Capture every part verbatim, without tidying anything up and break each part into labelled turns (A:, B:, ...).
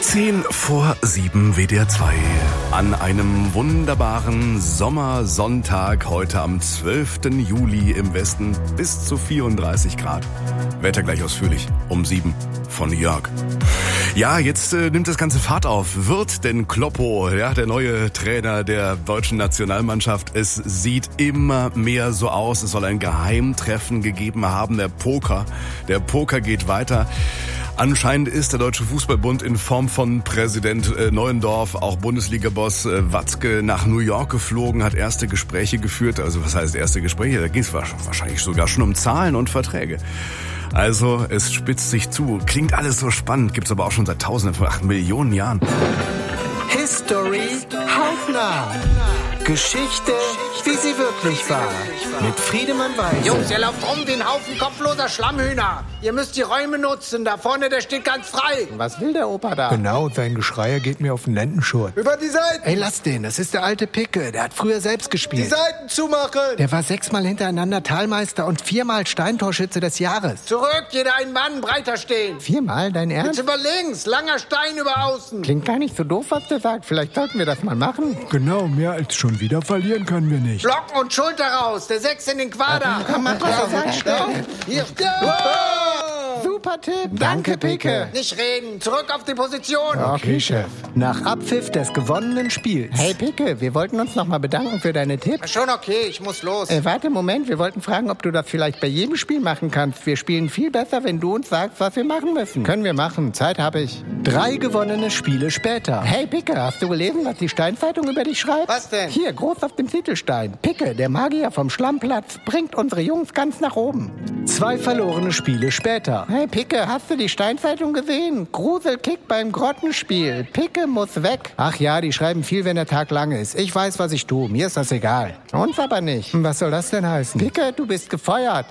A: Zehn vor sieben W D R zwei. An einem wunderbaren Sommersonntag heute am zwölften Juli im Westen bis zu vierunddreißig Grad. Wetter gleich ausführlich um sieben von Jörg. Ja, jetzt äh, nimmt das ganze Fahrt auf. Wird denn Kloppo, ja, der neue Trainer der deutschen Nationalmannschaft? Es sieht immer mehr so aus. Es soll ein Geheimtreffen gegeben haben. Der Poker, der Poker geht weiter. Anscheinend ist der Deutsche Fußballbund in Form von Präsident äh, Neuendorf, auch Bundesliga-Boss äh, Watzke, nach New York geflogen, hat erste Gespräche geführt. Also was heißt erste Gespräche? Da ging es wahrscheinlich sogar schon um Zahlen und Verträge. Also es spitzt sich zu. Klingt alles so spannend, gibt's aber auch schon seit Tausenden von ach, Millionen Jahren.
B: History hautnah. Geschichte, wie sie wirklich war. Mit Friedemann Weiß.
C: Jungs, ihr lauft rum wie ein Haufen kopfloser Schlammhühner. Ihr müsst die Räume nutzen. Da vorne, der steht ganz frei.
B: Was will der Opa da?
D: Genau, sein Geschreier geht mir auf den Lendenschurz.
C: Über die Seiten.
B: Ey, lass den. Das ist der alte Picke. Der hat früher selbst gespielt.
C: Die Seiten zumachen.
B: Der war sechsmal hintereinander Talmeister und viermal Steintorschütze des Jahres.
C: Zurück, jeder ein Mann, breiter stehen.
B: Viermal? Dein Ernst?
C: Jetzt über links, langer Stein über außen.
B: Klingt gar nicht so doof, was der sagt. Vielleicht sollten wir das mal machen.
D: Genau, mehr als schon wieder verlieren können wir nicht.
C: Blocken und Schulter raus. Der Sechs in den Quader.
B: Komm, mach was er sagt. Stopp.
C: Hier. Ja.
B: Super Tipp. Danke, Picke.
C: Nicht reden. Zurück auf die Position.
B: Okay, Chef. Nach Abpfiff des gewonnenen Spiels. Hey, Picke, wir wollten uns noch mal bedanken für deine Tipps.
C: Schon okay, ich muss los.
B: Äh, warte, Moment. Wir wollten fragen, ob du das vielleicht bei jedem Spiel machen kannst. Wir spielen viel besser, wenn du uns sagst, was wir machen müssen. Können wir machen. Zeit habe ich. Drei gewonnene Spiele später. Hey, Picke, hast du gelesen, was die Steinzeitung über dich schreibt?
C: Was denn?
B: Hier, groß auf dem Titelstein. Picke, der Magier vom Schlammplatz, bringt unsere Jungs ganz nach oben. Zwei verlorene Spiele später. Hey, Picke, hast du die Steinzeitung gesehen? Gruselkick beim Grottenspiel. Picke muss weg. Ach ja, die schreiben viel, wenn der Tag lang ist. Ich weiß, was ich tue. Mir ist das egal. Uns aber nicht. Was soll das denn heißen? Picke, du bist gefeuert.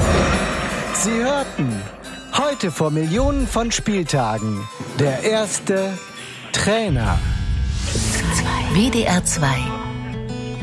B: Sie hörten heute vor Millionen von Spieltagen der erste Trainer.
E: W D R zwei